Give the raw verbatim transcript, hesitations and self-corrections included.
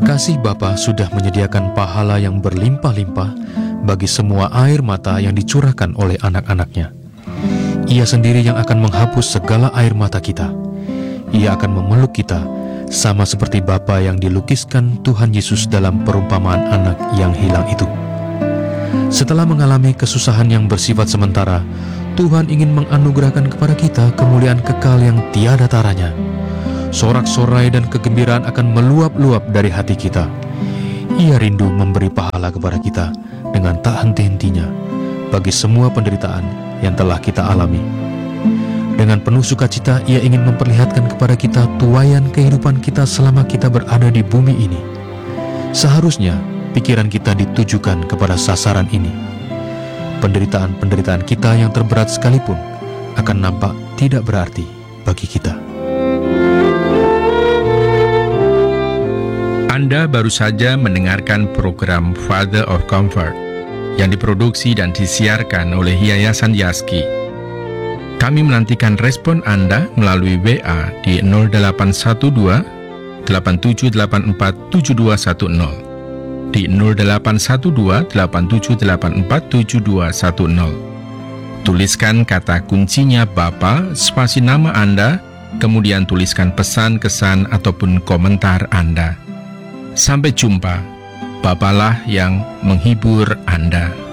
Kasih Bapa sudah menyediakan pahala yang berlimpah-limpah bagi semua air mata yang dicurahkan oleh anak-anaknya. Ia sendiri yang akan menghapus segala air mata kita. Ia akan memeluk kita, sama seperti Bapa yang dilukiskan Tuhan Yesus dalam perumpamaan anak yang hilang itu. Setelah mengalami kesusahan yang bersifat sementara, Tuhan ingin menganugerahkan kepada kita kemuliaan kekal yang tiada taranya. Sorak-sorai dan kegembiraan akan meluap-luap dari hati kita. Ia rindu memberi pahala kepada kita dengan tak henti-hentinya bagi semua penderitaan yang telah kita alami. Dengan penuh sukacita, Ia ingin memperlihatkan kepada kita tuaian kehidupan kita selama kita berada di bumi ini. Seharusnya pikiran kita ditujukan kepada sasaran ini. Penderitaan-penderitaan kita yang terberat sekalipun akan nampak tidak berarti bagi kita. Anda baru saja mendengarkan program Father of Comfort yang diproduksi dan disiarkan oleh Yayasan Yaski. Kami menantikan respon Anda melalui W A di nol delapan satu dua, delapan tujuh delapan empat, tujuh dua satu nol, di nol delapan satu dua, delapan tujuh delapan empat, tujuh dua satu nol. Tuliskan kata kuncinya Bapa, spasi nama Anda, kemudian tuliskan pesan, kesan, ataupun komentar Anda. Sampai jumpa, Bapalah yang menghibur Anda.